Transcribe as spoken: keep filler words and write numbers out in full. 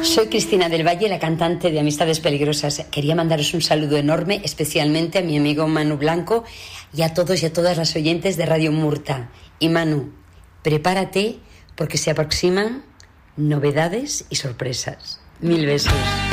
Soy Cristina del Valle, la cantante de Amistades Peligrosas. Quería mandaros un saludo enorme, especialmente a mi amigo Manu Blanco y a todos y a todas las oyentes de Radio Murta. Y Manu, prepárate porque se aproximan novedades y sorpresas. Mil besos.